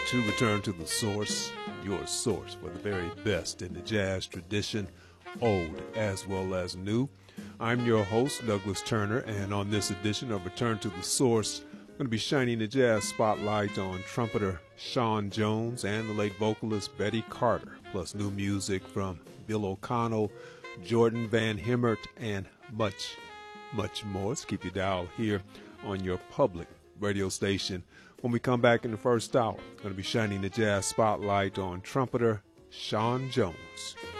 to Return to the Source, your source for the very best in the jazz tradition, old as well as new. I'm your host, Douglas Turner, and on this edition of Return to the Source, I'm going to be shining the jazz spotlight on trumpeter Sean Jones and the late vocalist Betty Carter, plus new music from Bill O'Connell, Jordan Van Hemert, and much more. So keep your dial here on your public radio station. When we come back in the first hour, I'm going to be shining the jazz spotlight on trumpeter Sean Jones.